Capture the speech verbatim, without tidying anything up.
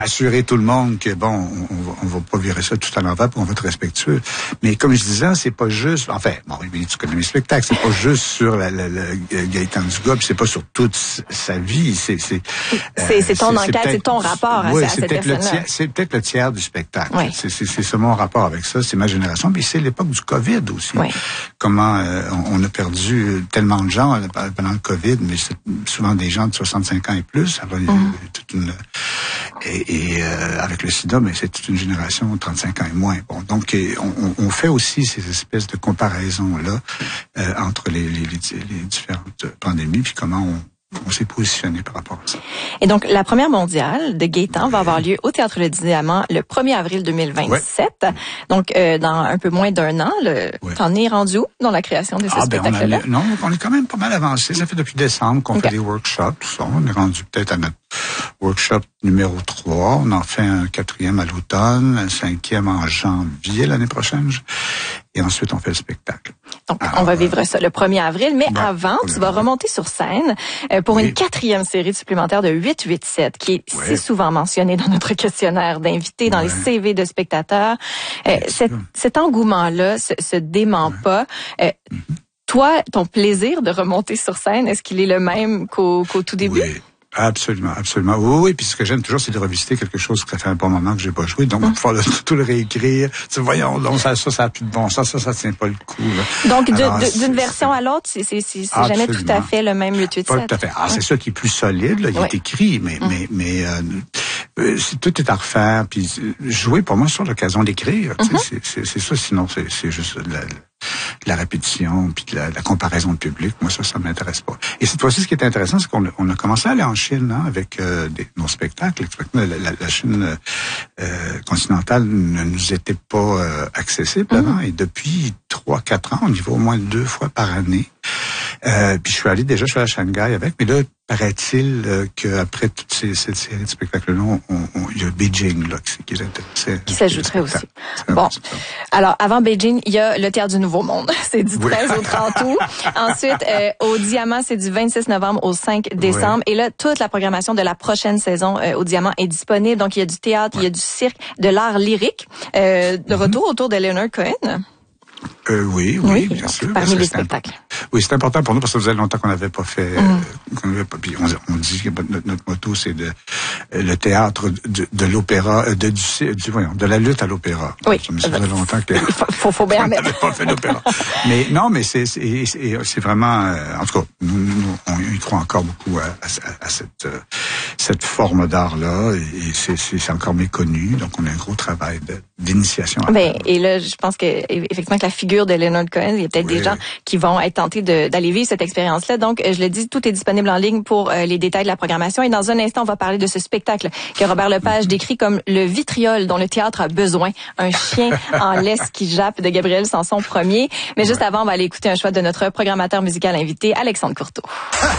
assurer tout le monde que bon, on, on, va, on va pas virer ça tout à l'envers, puis on va être respectueux. Mais comme je disais, c'est pas juste, enfin, bon, tu connais mes spectacles, c'est pas juste sur la, la, la Gaëtan Dugas, puis c'est pas sur toute sa vie, c'est c'est c'est, euh, c'est ton c'est, enquête, c'est, c'est ton rapport à, oui, à cette personne-là. C'est peut-être le tiers du spectacle. Oui. C'est, c'est, c'est ça mon rapport avec ça, c'est ma génération, puis c'est l'époque du Covid aussi. Oui. Comment euh, on, on a perdu tellement de gens pendant le Covid, mais c'est souvent des gens de soixante-cinq ans et plus. Alors, il y a mm. toute une et, et euh, avec le sida, mais c'est toute une génération de trente-cinq ans et moins. Bon, donc on, on fait aussi ces espèces de comparaisons là euh, entre les, les, les, les différentes pandémies, puis comment on on s'est positionné par rapport à ça. Et donc, la première mondiale de Gaëtan ouais. va avoir lieu au Théâtre Le Diamant le premier avril deux mille vingt-sept. Ouais. Donc, euh, dans un peu moins d'un an, le... ouais. t'en es rendu où dans la création de ce ah, spectacle-là? Ben on a... Non, on est quand même pas mal avancé. Ça fait depuis décembre qu'on okay. fait des workshops, tout ça. On est rendu peut-être à notre workshop numéro trois. On en fait un quatrième à l'automne, un cinquième en janvier l'année prochaine. Et ensuite, on fait le spectacle. Donc, Alors, on va vivre ça le premier avril. Mais ben, avant, tu vas remonter sur scène euh, pour oui. une quatrième série supplémentaire de huit huit sept, qui est oui. si souvent mentionnée dans notre questionnaire d'invités, dans oui. les C V de spectateurs. Euh, cet, cet engouement-là se, se dément oui. pas. Euh, mm-hmm. Toi, ton plaisir de remonter sur scène, est-ce qu'il est le même qu'au, qu'au tout début? Oui. Absolument, absolument. Oui, oui, puis ce que j'aime toujours, c'est de revisiter quelque chose que ça fait un bon moment que j'ai pas joué. Donc, mmh. pouvoir le, tout le réécrire. Tu voyons, donc, ça, ça, ça a plus de bon sens, ça, ça tient pas le coup, là. Donc, Alors, de, de, d'une version à l'autre, c'est, c'est, c'est, c'est jamais tout à fait le même huit huit sept. Pas tout à fait. Ah, mmh. c'est ça qui est plus solide, là. Il oui. est écrit, mais, mmh. mais, mais, euh, c'est, tout est à refaire. Puis, jouer, pour moi, c'est l'occasion d'écrire. Mmh. C'est, c'est, c'est ça, sinon, c'est, c'est juste de la, de la répétition, puis de la, la comparaison de public. Moi, ça, ça m'intéresse pas. Et cette fois-ci, ce qui est intéressant, c'est qu'on a, on a commencé à aller en Chine, hein, avec euh, des, nos spectacles. La, la, la Chine euh, continentale ne nous était pas euh, accessible avant. Mmh. Et depuis trois, quatre ans, on y va au moins deux fois par année. Euh, puis je suis allé déjà, je suis allé à Shanghai avec, mais là, paraît-il euh, qu'après toutes ces, cette série de spectacles-là, on, on, il y a Beijing là, qui, qui est intéressé. Qui s'ajouterait aussi. Bon, alors avant Beijing, il y a le Théâtre du Nouveau Monde. C'est du treize oui. au trente août. Ensuite, euh, au Diamant, c'est du vingt-six novembre au cinq décembre. Oui. Et là, toute la programmation de la prochaine saison euh, au Diamant est disponible. Donc, il y a du théâtre, oui. il y a du cirque, de l'art lyrique, euh, de retour mm-hmm. autour de Leonard Cohen. Euh, oui, oui, oui, bien sûr. Parmi les spectacles. Oui, c'est important pour nous parce que ça faisait longtemps qu'on n'avait pas fait. Mm. Euh, qu'on avait pas, puis on, on dit que notre, notre motto c'est de euh, le théâtre de, de l'opéra, de du, du voyons, de la lutte à l'opéra. Oui. Ça faisait longtemps que il faut, faut, faut bien on n'avait pas fait d'opéra. Mais non, mais c'est c'est, c'est, c'est vraiment, euh, en tout cas, nous, nous on y croit encore beaucoup à, à, à cette euh, cette forme d'art là et c'est, c'est c'est encore méconnu. Donc on a un gros travail de, d'initiation. À ben, et là, je pense que effectivement que la figure de Leonard Cohen, il y a peut-être oui. des gens qui vont être tentés de, d'aller vivre cette expérience-là. Donc, je le dis, tout est disponible en ligne pour euh, les détails de la programmation. Et dans un instant, on va parler de ce spectacle que Robert Lepage mm-hmm. décrit comme le vitriol dont le théâtre a besoin. Un chien en laisse qui jappe de Gabriel Sanson premier. Mais ouais. juste avant, on va aller écouter un choix de notre programmateur musical invité, Alexandre Courteau.